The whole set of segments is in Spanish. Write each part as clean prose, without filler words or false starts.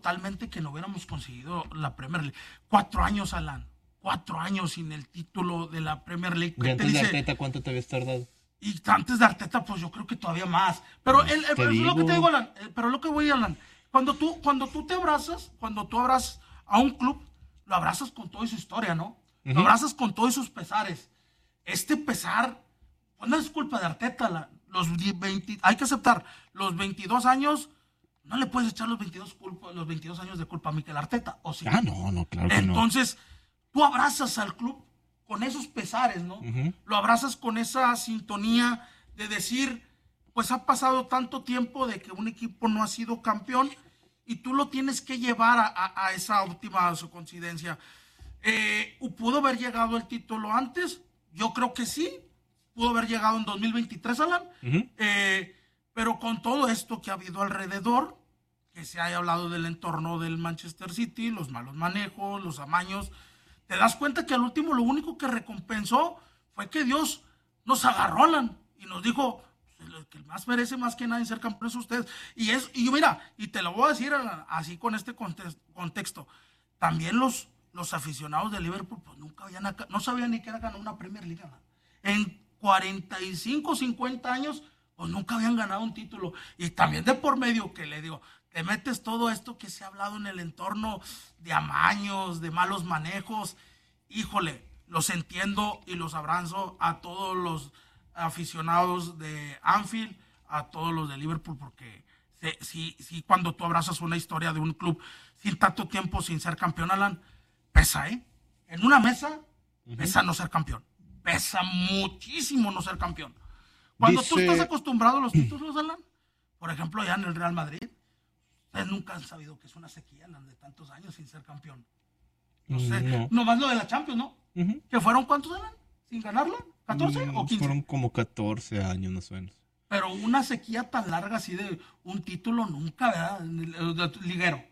totalmente que no hubiéramos conseguido la Premier League. 4 años, Alan. 4 años sin el título de la Premier League. Y antes de Arteta, ¿cuánto te habías tardado? Y antes de Arteta, pues yo creo que todavía más. Pero es lo que te digo, Alan. Pero lo que voy, Alan. Cuando tú te abrazas, cuando tú abrazas a un club, lo abrazas con toda su historia, ¿no? Lo abrazas con todos sus pesares. Este pesar, pues no es culpa de Arteta. Hay que aceptar, los 22 años, no le puedes echar los 22 años de culpa a Mikel Arteta, ¿o sí? No, claro que no. Entonces, tú abrazas al club con esos pesares, ¿no? Lo abrazas con esa sintonía de decir, pues ha pasado tanto tiempo de que un equipo no ha sido campeón y tú lo tienes que llevar a esa óptima su coincidencia. ¿Pudo haber llegado el título antes? Yo creo que sí. Pudo haber llegado en 2023, Alan. Pero con todo esto que ha habido alrededor, que se haya hablado del entorno del Manchester City, los malos manejos, los amaños, te das cuenta que al último lo único que recompensó fue que Dios nos agarró, Alan, y nos dijo, el que más merece más que nadie ser campeón es usted. Y yo mira, y te lo voy a decir, Alan, así con este contexto, también los aficionados de Liverpool pues no sabían ni que era ganar una Premier League, Alan. En 45, 50 años, pues nunca habían ganado un título. Y también de por medio que le digo, te metes todo esto que se ha hablado en el entorno de amaños, de malos manejos. Híjole, los entiendo y los abrazo a todos los aficionados de Anfield, a todos los de Liverpool, porque sí, cuando tú abrazas una historia de un club sin tanto tiempo sin ser campeón, Alan, pesa, ¿eh? En una mesa, pesa no ser campeón. Pesa muchísimo no ser campeón. Cuando tú estás acostumbrado a los títulos, Alan, por ejemplo, ya en el Real Madrid, ustedes nunca han sabido que es una sequía, Alan, de tantos años sin ser campeón. No sé, nomás lo de la Champions, ¿no? ¿Que fueron cuántos, Alan? ¿Sin ganarla? ¿14 o 15? Fueron como 14 años más o menos. Pero una sequía tan larga así de un título nunca, ¿verdad? Liguero.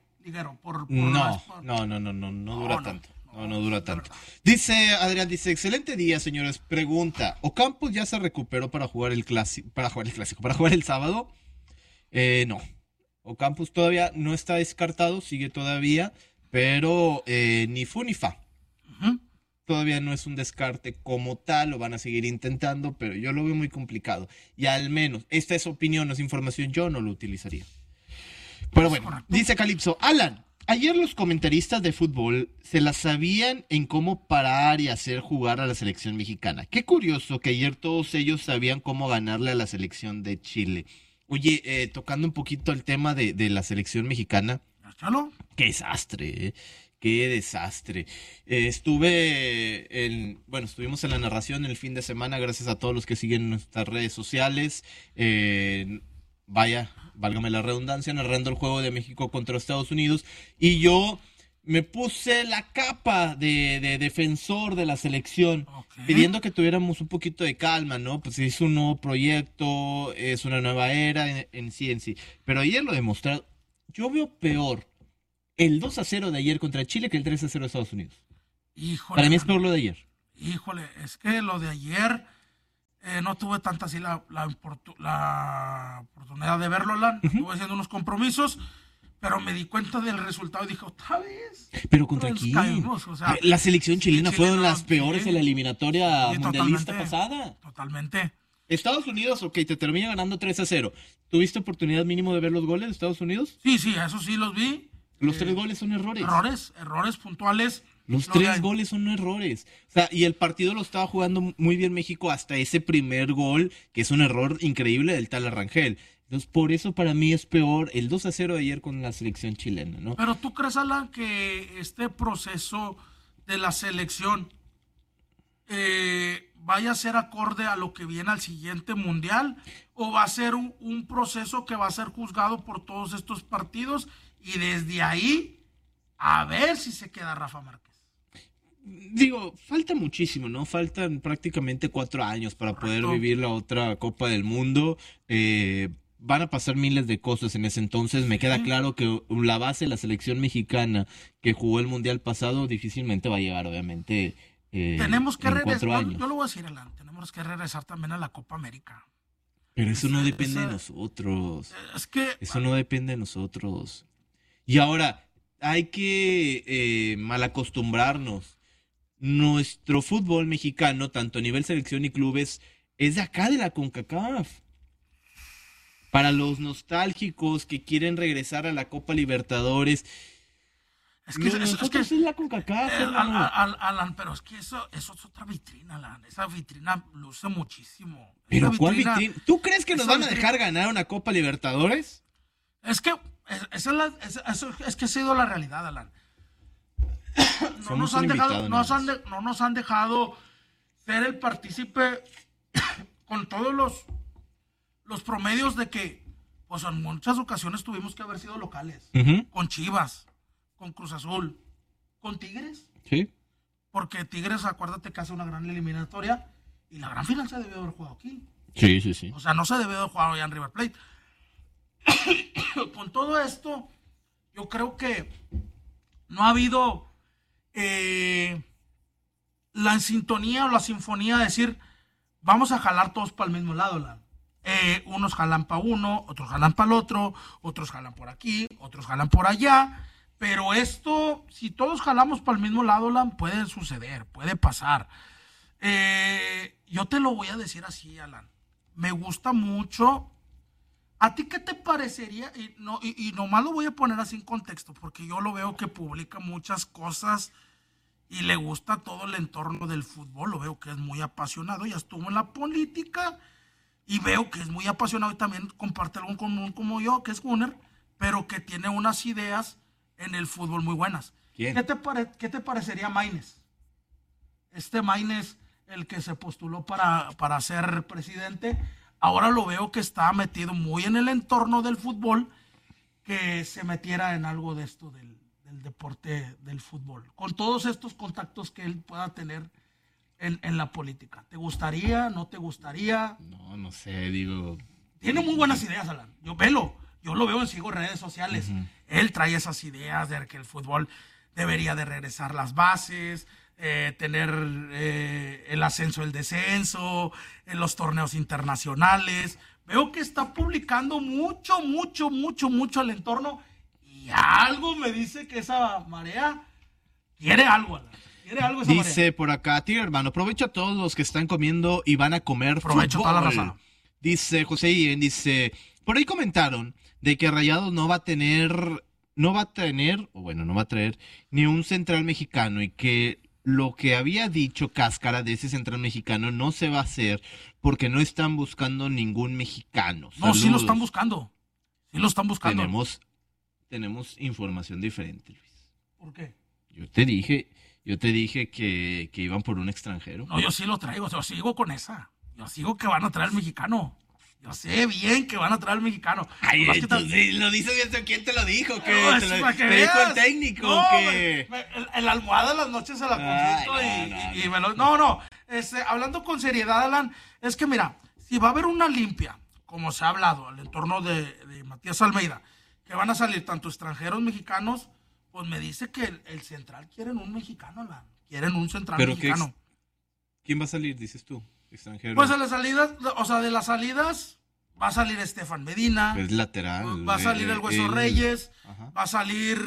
No dura tanto. No dura tanto. Dice Adrián, excelente día, señores. Pregunta, ¿Ocampos ya se recuperó para jugar el clásico, para jugar el sábado? No. Ocampos todavía no está descartado, sigue todavía, pero ni fu ni fa. Todavía no es un descarte como tal, lo van a seguir intentando, pero yo lo veo muy complicado. Y al menos, esta es opinión, no es información, yo no lo utilizaría. Pero bueno, dice Calipso, Alan, ayer los comentaristas de fútbol se las sabían en cómo parar y hacer jugar a la selección mexicana. Qué curioso que ayer todos ellos sabían cómo ganarle a la selección de Chile. Oye, tocando un poquito el tema de la selección mexicana. ¿Chalo? Qué desastre, ¿eh? Qué desastre. Estuvimos en la narración el fin de semana, gracias a todos los que siguen nuestras redes sociales. Válgame la redundancia, narrando el juego de México contra Estados Unidos. Y yo me puse la capa de defensor de la selección, pidiendo que tuviéramos un poquito de calma, ¿no? Pues es un nuevo proyecto, es una nueva era en sí. Pero ayer lo demostraron. Yo veo peor el 2-0 de ayer contra Chile que el 3-0 de Estados Unidos. Híjole, para mí es peor lo de ayer. Híjole, es que lo de ayer no tuve tanta así la oportunidad de verlo, Alan. Estuve haciendo unos compromisos, pero me di cuenta del resultado y dije, otra vez. ¿Pero contra quién? O sea, la selección chilena fueron las peores en la eliminatoria mundialista pasada. Totalmente. Estados Unidos, te termina ganando 3-0. ¿Tuviste oportunidad mínimo de ver los goles de Estados Unidos? Sí, eso sí los vi. Los 3 goles son errores. Errores puntuales. Los 3 goles son errores. O sea, y el partido lo estaba jugando muy bien México hasta ese primer gol, que es un error increíble del tal Arrangel. Entonces, por eso para mí es peor el 2-0 de ayer con la selección chilena, ¿no? Pero ¿tú crees, Alan, que este proceso de la selección vaya a ser acorde a lo que viene al siguiente mundial? ¿O va a ser un proceso que va a ser juzgado por todos estos partidos y desde ahí a ver si se queda Rafa Márquez? Digo, falta muchísimo, ¿no? Faltan prácticamente 4 años para poder vivir la otra Copa del Mundo. Van a pasar miles de cosas en ese entonces. Me queda claro que la base de la selección mexicana que jugó el Mundial pasado difícilmente va a llegar, obviamente, tenemos que regresar. Yo lo voy a decir, Alan, tenemos que regresar también a la Copa América. Pero eso no depende de nosotros. Es que... Eso no depende de nosotros. Y ahora, hay que malacostumbrarnos. Nuestro fútbol mexicano, tanto a nivel selección y clubes, es de acá de la CONCACAF. Para los nostálgicos que quieren regresar a la Copa Libertadores, nosotros es la CONCACAF, Alan, pero es que eso es otra vitrina, Alan. Esa vitrina luce muchísimo. ¿Pero cuál vitrina? ¿Tú crees que nos van a dejar ganar una Copa Libertadores? Es que es que ha sido la realidad, Alan. No nos han dejado ser el partícipe con todos los promedios de que, pues en muchas ocasiones tuvimos que haber sido locales. Con Chivas, con Cruz Azul, con Tigres. Sí. Porque Tigres, acuérdate que hace una gran eliminatoria y la gran final se debió haber jugado aquí. Sí. O sea, no se debió haber jugado ya en River Plate. Con todo esto, yo creo que no ha habido la sintonía o la sinfonía de decir, vamos a jalar todos para el mismo lado. Unos jalan para uno, otros jalan para el otro, otros jalan por aquí, otros jalan por allá. Pero esto, si todos jalamos para el mismo lado, puede suceder, puede pasar. Yo te lo voy a decir así, Alan. Me gusta mucho. ¿A ti qué te parecería? Y nomás lo voy a poner así en contexto, porque yo lo veo que publica muchas cosas y le gusta todo el entorno del fútbol. Lo veo que es muy apasionado, ya estuvo en la política y veo que es muy apasionado y también comparte algo en común como yo, que es Gunner, pero que tiene unas ideas en el fútbol muy buenas. ¿Quién? ¿Qué te parecería Maínez? Maínez, el que se postuló para ser presidente, ahora lo veo que está metido muy en el entorno del fútbol, que se metiera en algo de esto del deporte del fútbol, con todos estos contactos que él pueda tener en la política. ¿Te gustaría? ¿No te gustaría? No sé, digo... Tiene muy buenas ideas, Alan. Yo lo veo en sigo redes sociales. Él trae esas ideas de que el fútbol debería de regresar las bases, tener el ascenso, el descenso, en los torneos internacionales. Veo que está publicando mucho el entorno y algo me dice que esa marea quiere algo, Alan. Dice por acá, tío hermano, aprovecho a todos los que están comiendo y van a comer Aprovecho toda la raza. Dice José Ian, por ahí comentaron de que Rayados no va a traer ni un central mexicano y que lo que había dicho Cáscara de ese central mexicano no se va a hacer porque no están buscando ningún mexicano. No, sí lo están buscando. Tenemos información diferente, Luis. ¿Por qué? Yo te dije que iban por un extranjero. No, yo sí lo traigo, yo sigo con esa. Yo sigo que van a traer al mexicano. Yo sé bien que van a traer al mexicano. Ay, lo dices bien, ¿quién te lo dijo? ¿Te dijo el técnico? No, el almohada de las noches se la consulto No. Hablando con seriedad, Alan, es que mira, si va a haber una limpia, como se ha hablado, al entorno de Matías Almeida, que van a salir tanto extranjeros mexicanos, pues me dice que el central quieren un mexicano, Alan. Quieren un central mexicano. ¿Quién va a salir, dices tú? Extranjero. Pues de las salidas va a salir Estefan Medina. Es lateral. Va a salir el Hueso Reyes. Ajá. Va a salir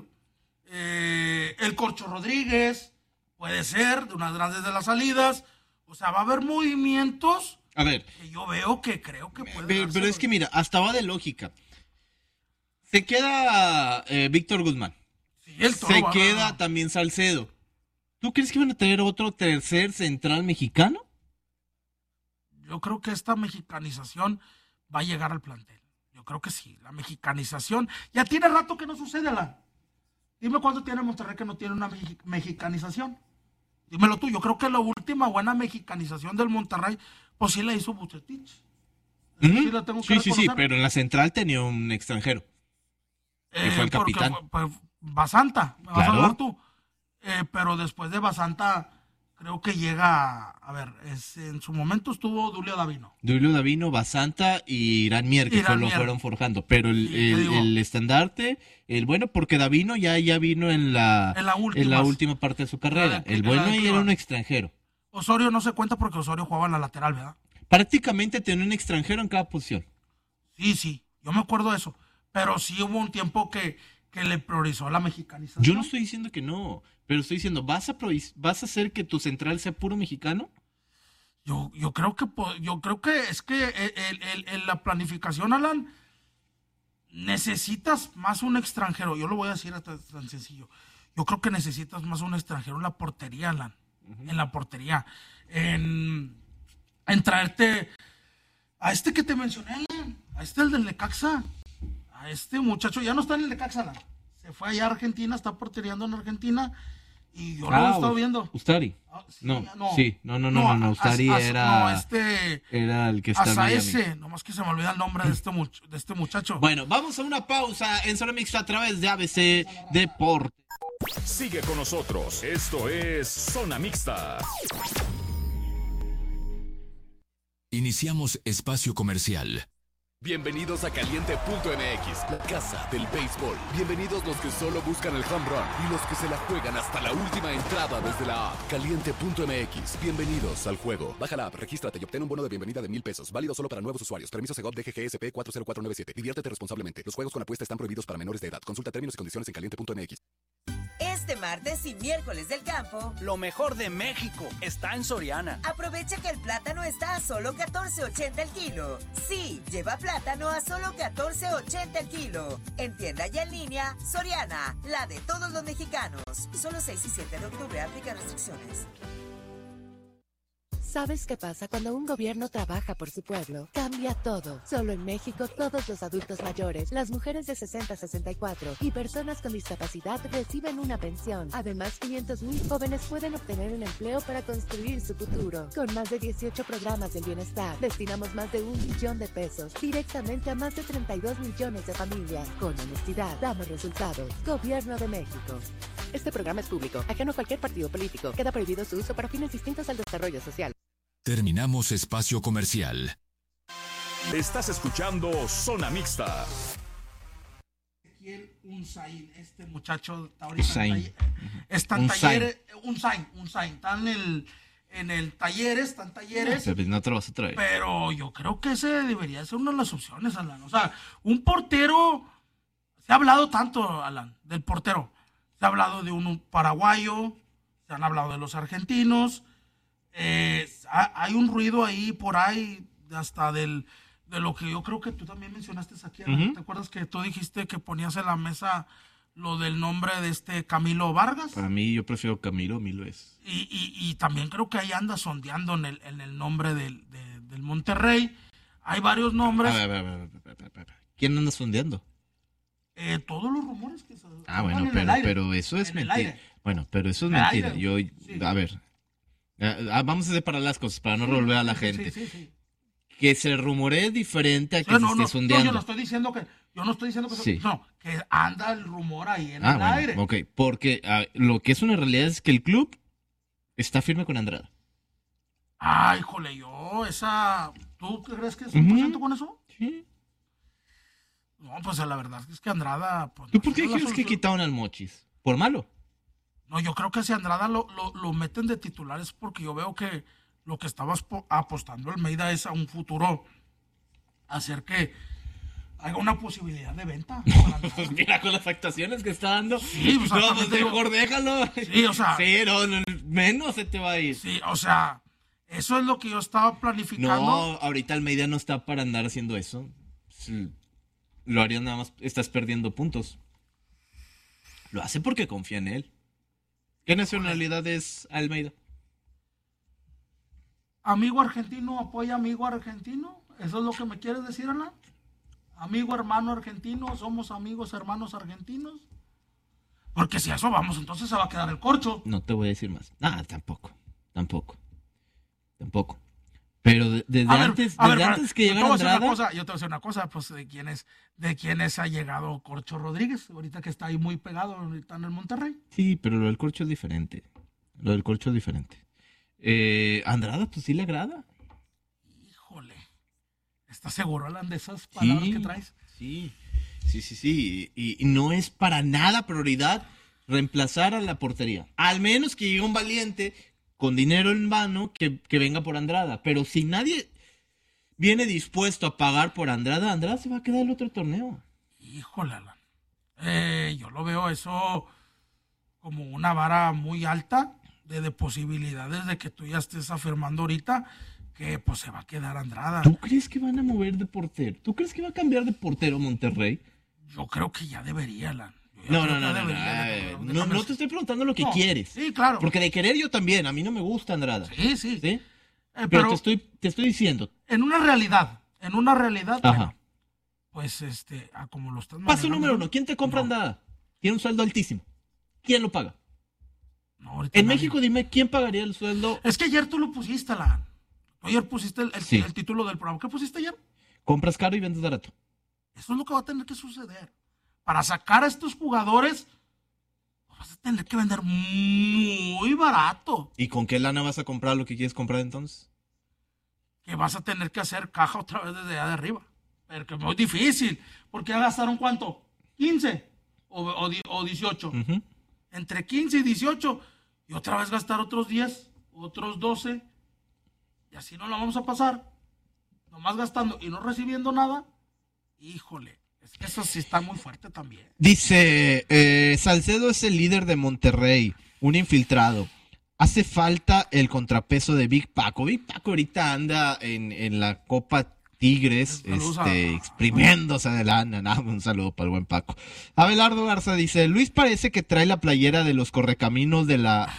el Corcho Rodríguez. Puede ser, de unas grandes de las salidas. O sea, va a haber movimientos. A ver. Que yo veo que creo que puede Pero es que mira, hasta va de lógica. Se queda Víctor Guzmán. Sí, se queda también Salcedo. ¿Tú crees que van a tener otro tercer central mexicano? Yo creo que esta mexicanización va a llegar al plantel. Yo creo que sí. La mexicanización ya tiene rato que no sucede, Alan. Dime cuánto tiene Monterrey que no tiene una mexicanización. Dímelo tú. Yo creo que la última buena mexicanización del Monterrey, pues sí la hizo Bucetich. Sí, pero en la central tenía un extranjero. Que fue el capitán. Basanta, me vas claro. a hablar tú. Pero después de Basanta, creo que llega, en su momento estuvo Dulio Davino, Basanta y Irán Mier, que lo fueron forjando. Pero el estandarte, el bueno, porque Davino ya vino en la última parte de su carrera. El bueno ahí era un extranjero. Osorio no se cuenta porque Osorio jugaba en la lateral, ¿verdad? Prácticamente tenía un extranjero en cada posición. Sí, yo me acuerdo de eso. Pero sí hubo un tiempo que que le priorizó la mexicanización. Yo no estoy diciendo que no, pero estoy diciendo, ¿vas a hacer que tu central sea puro mexicano? Yo creo que es que en la planificación, Alan, necesitas más un extranjero. Yo lo voy a decir hasta tan sencillo. Yo creo que necesitas más un extranjero en la portería, Alan. En la portería. En traerte a este que te mencioné, Alan. A este, el del Necaxa. A este muchacho, ya no está en el Necaxa, Alan. Se fue allá a Argentina, está porteriando en Argentina. Y yo lo he estado viendo. Ustari. Sí, no, Ustari era el que está en Miami. ese, nomás que se me olvida el nombre de este muchacho. Bueno, vamos a una pausa en Zona Mixta a través de ABC Deportes. Sigue con nosotros, esto es Zona Mixta. Iniciamos espacio comercial. Bienvenidos a Caliente.mx, la casa del béisbol. Bienvenidos los que solo buscan el home run y los que se la juegan hasta la última entrada desde la app. Caliente.mx, bienvenidos al juego. Baja la app, regístrate y obtén un bono de bienvenida de $1,000. Válido solo para nuevos usuarios. Permiso Segov DGGSP 40497. Diviértete responsablemente. Los juegos con apuesta están prohibidos para menores de edad. Consulta términos y condiciones en Caliente.mx. Este martes y miércoles del campo, lo mejor de México está en Soriana. Aprovecha que el plátano está a solo $14.80 el kilo. Sí, lleva plátano a solo $14.80 el kilo. En tienda y en línea, Soriana, la de todos los mexicanos. Solo 6 y 7 de octubre, aplica restricciones. ¿Sabes qué pasa cuando un gobierno trabaja por su pueblo? Cambia todo. Solo en México, todos los adultos mayores, las mujeres de 60 a 64 y personas con discapacidad reciben una pensión. Además, 500,000 jóvenes pueden obtener un empleo para construir su futuro. Con más de 18 programas del bienestar, destinamos más de $1 billón directamente a más de 32 millones de familias. Con honestidad, damos resultados. Gobierno de México. Este programa es público, ajeno a cualquier partido político. Queda prohibido su uso para fines distintos al desarrollo social. Terminamos espacio comercial. Estás escuchando Zona Mixta. Unzain, este muchacho está ahorita está en talleres, Unzain, está en el talleres, están talleres. No te lo vas a traer. Pero yo creo que ese debería ser una de las opciones, Alan. O sea, un portero, se ha hablado tanto, Alan, del portero. Se ha hablado de un paraguayo, se han hablado de los argentinos. Hay un ruido ahí por ahí hasta de lo que yo creo que tú también mencionaste aquí. ¿Te acuerdas que tú dijiste que ponías en la mesa lo del nombre de este Camilo Vargas? Para mí, yo prefiero Camilo, Milo es. Y también creo que ahí anda sondeando en el nombre del Monterrey. Hay varios nombres. A ver. ¿Quién anda sondeando? Todos los rumores que se bueno, pero eso es mentira. Bueno, pero eso es mentira. A ver. Vamos a separar las cosas para no revolver a la gente. Sí. Que se rumoree diferente a que se esté sondeando. Yo no estoy diciendo que sí. No, que anda el rumor ahí en el aire. Ok, porque lo que es una realidad es que el club está firme con Andrada. Híjole, ¿tú crees que es 100% con eso? Sí. No, pues la verdad es que Andrada... Pues, ¿Tú por qué crees que quitaron al Mochis? ¿Por malo? No, yo creo que si Andrada lo meten de titular es porque yo veo que lo que estaba apostando Almeida es a un futuro hacer que haga una posibilidad de venta. Pues mira, con las actuaciones que está dando. Sí, pues, mejor déjalo. Sí, o sea. Sí, no, menos se te va a ir. Sí, o sea, eso es lo que yo estaba planificando. No, ahorita Almeida no está para andar haciendo eso. Sí, lo haría nada más, estás perdiendo puntos. Lo hace porque confía en él. ¿Qué nacionalidad es Almeida? Amigo argentino apoya amigo argentino. ¿Eso es lo que me quieres decir, Ana? Amigo hermano argentino, somos amigos hermanos argentinos. Porque si a eso vamos, entonces se va a quedar el corcho. No te voy a decir más. Tampoco. Pero desde antes que llegara Andrada... Yo te voy a decir una cosa, pues de quiénes ha llegado Corcho Rodríguez, ahorita que está ahí muy pegado, ahorita en el Monterrey. Sí, pero lo del Corcho es diferente. Andrada, pues sí le agrada. Híjole. ¿Estás seguro, Alan, de esas palabras que traes? Sí. Y no es para nada prioridad reemplazar a la portería. Al menos que llegue un valiente con dinero en mano que venga por Andrada. Pero si nadie viene dispuesto a pagar por Andrada se va a quedar el otro torneo. Híjole, Alan. Yo lo veo eso como una vara muy alta de posibilidades de que tú ya estés afirmando ahorita que pues se va a quedar Andrada. ¿Tú crees que van a mover de portero? ¿Tú crees que va a cambiar de portero Monterrey? Yo creo que ya debería, Alan. No, no te estoy preguntando lo que quieres. Sí, claro. Porque de querer yo también, a mí no me gusta Andrada. Sí. Pero te estoy diciendo. En una realidad, Ajá. bueno, pues como lo estás Paso manejando, número 1, ¿quién te compra Andrada? Tiene un sueldo altísimo. ¿Quién lo paga? No, ahorita En nadie. México, dime, ¿quién pagaría el sueldo? Es que ayer tú lo pusiste, Alan. Ayer pusiste el título del programa. ¿Qué pusiste ayer? Compras caro y vendes barato. Eso es lo que va a tener que suceder. Para sacar a estos jugadores, vas a tener que vender muy barato. ¿Y con qué lana vas a comprar lo que quieres comprar entonces? Que vas a tener que hacer caja otra vez desde allá de arriba. Pero que es muy difícil. Porque ya gastaron ¿cuánto? ¿15? ¿O 18? Uh-huh. Entre 15 y 18. Y otra vez gastar otros 10, otros 12. Y así no la vamos a pasar. Nomás gastando y no recibiendo nada. Híjole. Es que eso sí está muy fuerte también. Dice, Salcedo es el líder de Monterrey, un infiltrado. Hace falta el contrapeso de Big Paco. Big Paco ahorita anda en la Copa Tigres, exprimiéndose de lana. Un saludo para el buen Paco. Abelardo Garza dice, Luis parece que trae la playera de los correcaminos de la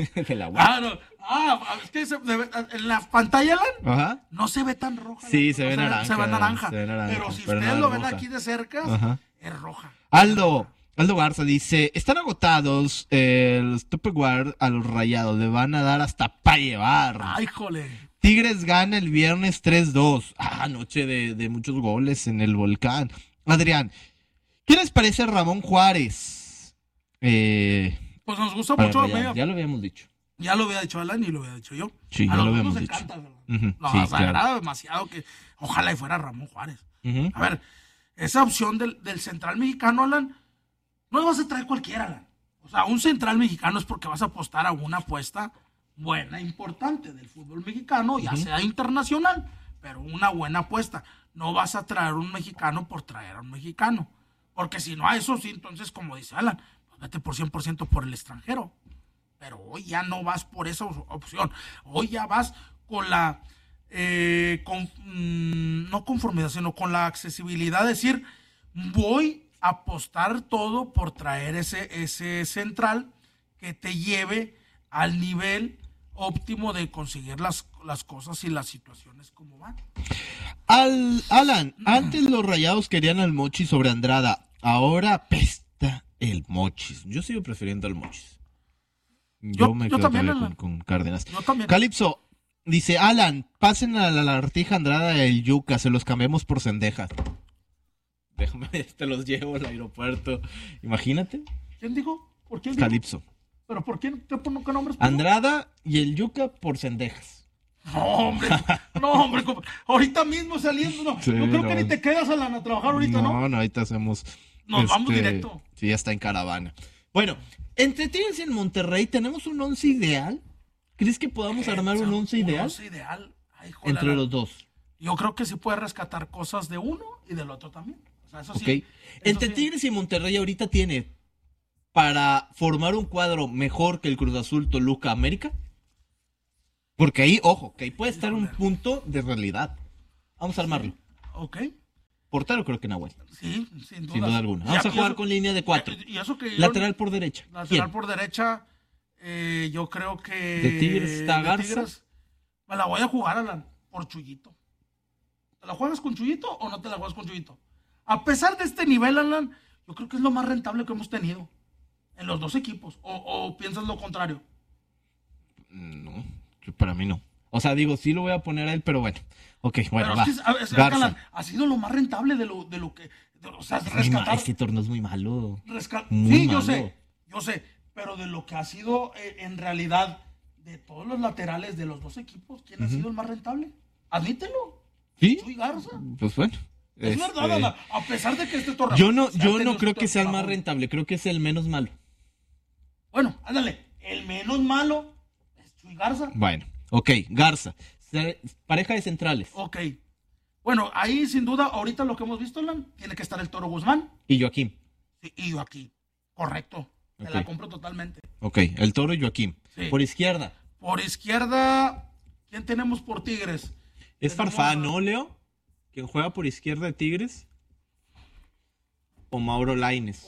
UAP. Es que en la pantalla, Alan, Ajá. no se ve tan roja. Sí, se ve naranja. Se ve naranja. Pero si ustedes lo ven aquí de cerca, es roja. Aldo Garza dice, están agotados los Tupperware a los Rayados, le van a dar hasta para llevar. Ay, jole. Tigres gana el viernes 3-2. Noche de muchos goles en el Volcán. Adrián, ¿qué les parece Ramón Juárez? Pues nos gusta mucho. Ya lo habíamos dicho. Ya lo había dicho Alan y lo había dicho yo. Sí, ya lo habíamos dicho. Encanta, nos agrada demasiado que ojalá y fuera Ramón Juárez. Uh-huh. A ver, esa opción del central mexicano, Alan, no lo vas a traer cualquiera, Alan. O sea, un central mexicano es porque vas a apostar a una apuesta buena, importante del fútbol mexicano, ya sea internacional, pero una buena apuesta. No vas a traer un mexicano por traer a un mexicano. Porque si no a eso sí, entonces, como dice Alan, pues vete por 100% por el extranjero. Pero hoy ya no vas por esa opción. Hoy ya vas con la, no conformidad, sino con la accesibilidad de decir, voy a apostar todo por traer ese central que te lleve al nivel óptimo de conseguir las cosas y las situaciones como van. Alan, antes los Rayados querían al Mochis sobre Andrada, ahora pesta el Mochis. Yo sigo prefiriendo al Mochis. Yo me quedo también con Cárdenas. Yo también. Calipso dice, Alan, pasen a la Artija Andrada y el Yuca, se los cambiamos por Cendejas. Déjame, te los llevo al aeropuerto. Imagínate. ¿Quién dijo? ¿Por quién dijo? Calipso. ¿Pero por quién? ¿Qué nombres? Andrada y el Yuca por Cendejas. No, hombre, ahorita mismo saliendo, no. Sí, yo creo que ni te quedas, Alan, a trabajar ahorita, ¿no? No, ahorita hacemos... Nos vamos directo. Sí, ya está en caravana. Bueno, entre Tigres y en Monterrey, ¿tenemos un 11 ideal? ¿Crees que podamos armar un 11 ideal? Un 11 ideal. Ay, joder, entre los dos. Yo creo que sí puede rescatar cosas de uno y del otro también. O sea, eso sí. Okay. Entre Tigres y Monterrey ahorita tiene para formar un cuadro mejor que el Cruz Azul, Toluca, América. Porque ahí, ojo, que ahí puede estar un punto de realidad. Vamos a armarlo. Ok. Portero creo que Nahuel. Sí, sin duda alguna. Vamos a jugar con línea de 4. Y eso que lateral por derecha. Lateral por derecha, yo creo que... De Tigres está Garza. Me la voy a jugar, Alan, por Chuyito. ¿Te la juegas con Chuyito o no te la juegas con Chuyito? A pesar de este nivel, Alan, yo creo que es lo más rentable que hemos tenido en los dos equipos. ¿O piensas lo contrario? No, para mí no. O sea, digo, sí lo voy a poner a él, pero bueno. Ok, bueno, pero va. Garza. Ha sido lo más rentable de lo que... o sea, rescatar. Este torneo es muy malo. Sí, malo. Yo sé. Pero de lo que ha sido, en realidad, de todos los laterales de los dos equipos, ¿quién ha sido el más rentable? Admítelo. ¿Sí? Chuy Garza. Pues bueno. Es verdad, Ana, a pesar de que este torneo... Yo no creo que sea el más rentable, creo que es el menos malo. Bueno, ándale, el menos malo es Chuy Garza. Bueno, ok, Garza. Pareja de centrales. Ok. Bueno, ahí sin duda, ahorita lo que hemos visto, Alan, tiene que estar el Toro Guzmán. Y Joaquín. Y Joaquín, correcto. Te la compro totalmente. Ok, el Toro y Joaquín. Sí. Por izquierda. Por izquierda, ¿quién tenemos por Tigres? ¿Es Farfán, no, Leo? ¿Quién juega por izquierda de Tigres? ¿O Mauro Lainez?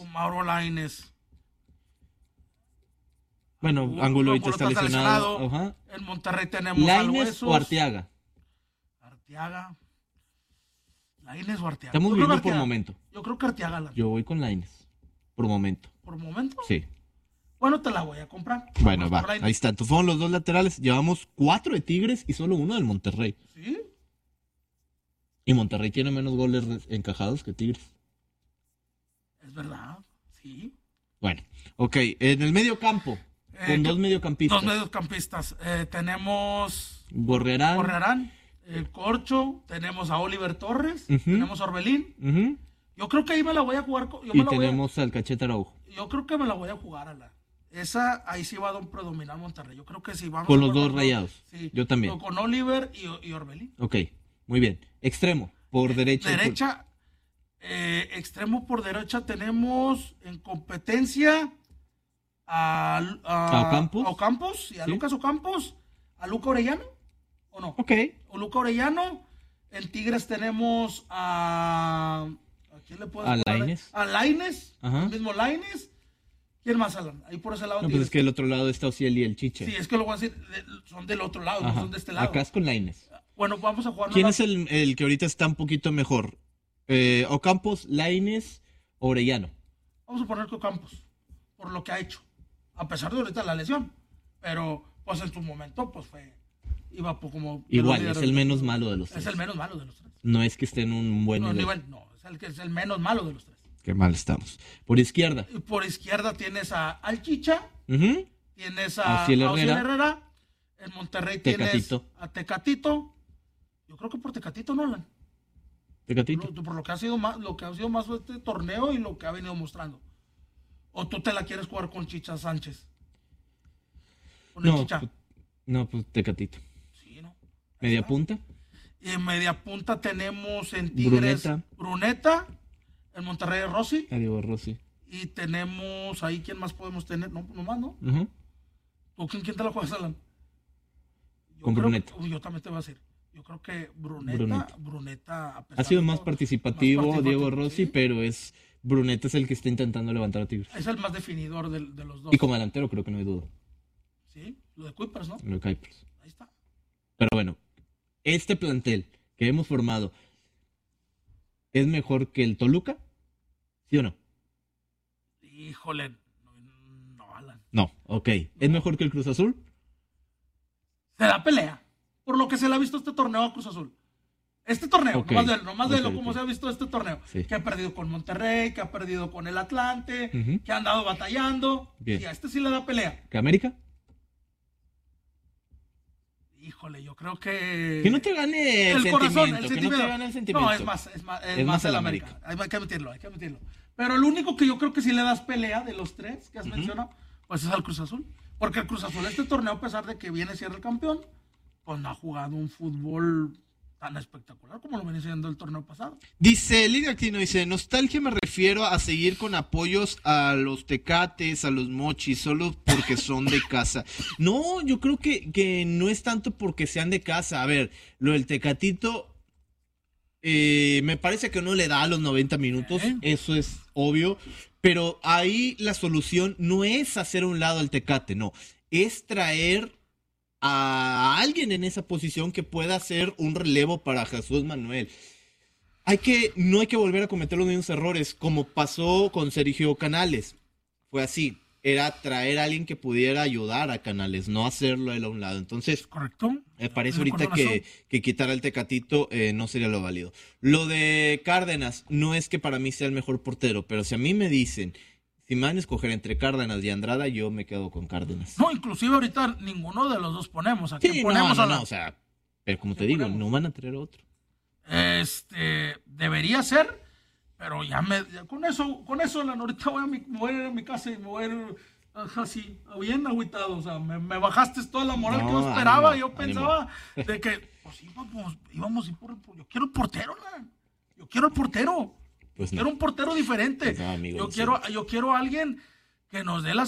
Bueno, Ángulo ahorita está lesionado. Ajá. En Monterrey tenemos ¿Lainez o Arteaga? ¿Lainez o Arteaga? Estamos viendo por momento. Yo creo que Arteaga. Yo voy con Lainez. Por momento. ¿Por momento? Sí. Bueno, te la voy a comprar. Bueno, va. Ahí está. Entonces fueron los dos laterales. Llevamos 4 de Tigres y solo 1 del Monterrey. ¿Sí? Y Monterrey tiene menos goles encajados que Tigres. Es verdad, sí. Bueno, ok. En el medio campo, con 2 mediocampistas. 2 mediocampistas. Tenemos Gorrerán, Corcho, tenemos a Oliver Torres, tenemos a Orbelín. Yo creo que ahí me la voy a jugar. Tenemos al Cachete Araujo. Yo creo que me la voy a jugar a la... Esa, ahí sí va a predominar Monterrey. Yo creo que sí vamos con los 2 rayados. Sí. Yo también. Con Oliver y Orbelín. Ok, muy bien. Extremo, por derecha. Extremo por derecha tenemos en competencia a Ocampos y a Lucas Ocampos, a Luca Orellano, ¿o no? Ok. O Luca Orellano. En Tigres tenemos ¿a quién le puedes poner? A Lainez, el mismo Lainez. ¿Quién más, Alan? Ahí por ese lado. No, pues es que del otro lado está Ociel y el Chiche. Sí, es que lo voy a decir, son del otro lado, no son de este lado. Acá es con Lainez. Bueno, vamos a jugar. ¿Quién es el que ahorita está un poquito mejor? Ocampos, Lainez, Orellano. Vamos a poner que Ocampos, por lo que ha hecho. A pesar de ahorita la lesión. Pero, pues en su momento, pues iba como... Igual, es el menos malo de los 3. Es el menos malo de los 3. No es que esté en un buen nivel. No, es el menos malo de los 3. Qué mal estamos. Por izquierda. Y por izquierda tienes al Chicha. Tienes a Ociel Herrera. En Monterrey tienes a Tecatito. Yo creo que por Tecatito, Nolan. Tecatito. Por lo que ha sido más este torneo y lo que ha venido mostrando. ¿O tú te la quieres jugar con Chicha Sánchez? ¿Con el Chicha? Pues Tecatito. Sí, ¿no? ¿Media punta? Y en media punta tenemos en Tigres Bruneta. En Monterrey Rossi. Diego Rossi. Y tenemos ahí, ¿quién más podemos tener? No más, ¿no? ¿O quién te la juegas, Alan? Con Bruneta. Yo también te voy a decir. Yo creo que Bruneta ha sido más participativo Diego Rossi, pero Bruneta es el que está intentando levantar a Tigres. Es el más definidor de los dos. Y como delantero creo que no hay duda. Sí, lo de Kuipers, ¿no? Lo de Kuipers. Ahí está. Pero bueno, este plantel que hemos formado ¿es mejor que el Toluca? ¿Sí o no? Híjole, no, Alan. No, ok. ¿Es mejor que el Cruz Azul? Se da pelea. Por lo que se le ha visto este torneo a Cruz Azul. Este torneo, nomás de lo como se ha visto este torneo. Sí. Que ha perdido con Monterrey, que ha perdido con el Atlante, que ha andado batallando. Bien. Y a este sí le da pelea. ¿Que América? Híjole, yo creo que... Que no te gane el corazón, sentimiento. Que no te gane el sentimiento. No, es más el América. Hay que admitirlo. Pero el único que yo creo que sí le das pelea de los 3 que has mencionado, pues es al Cruz Azul. Porque el Cruz Azul este torneo, a pesar de que viene siendo el campeón, pues no ha jugado un fútbol tan espectacular como lo venía siendo el torneo pasado. Dice Lidia Aquino, nostalgia me refiero a seguir con apoyos a los Tecates, a los Mochis, solo porque son de casa. No, yo creo que no es tanto porque sean de casa. A ver, lo del Tecatito me parece que no le da a los 90 minutos, eso es obvio, pero ahí la solución no es hacer a un lado al Tecate, no, es traer a alguien en esa posición que pueda hacer un relevo para Jesús Manuel. No hay que volver a cometer los mismos errores como pasó con Sergio Canales. Fue así, era traer a alguien que pudiera ayudar a Canales, no hacerlo él a un lado. Entonces, correcto. Me parece ahorita que quitar al Tecatito no sería lo válido. Lo de Cárdenas no es que para mí sea el mejor portero, pero si a mí me dicen, si me van a escoger entre Cárdenas y Andrada, yo me quedo con Cárdenas. No, inclusive ahorita ninguno de los dos ponemos. ¿A quién sí, ponemos? No, o sea, pero como te digo, no van a traer otro. Debería ser, pero ya con eso, ahorita me voy a ir a mi casa y me voy a ir así, bien agüitado. O sea, me bajaste toda la moral que yo esperaba. Ánimo, yo pensaba de que, pues íbamos a ir por yo quiero el portero, ¿no? Yo quiero el portero. Pues no. Quiero un portero diferente. Pues no, amigo, yo quiero a alguien que nos dé la